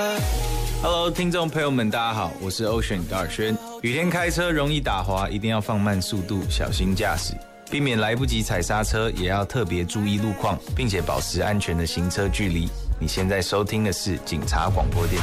Hello， 听众朋友们，大家好，我是 Ocean 高尔轩。雨天开车容易打滑，一定要放慢速度，小心驾驶，避免来不及踩刹车，也要特别注意路况，并且保持安全的行车距离。你现在收听的是警察广播电台。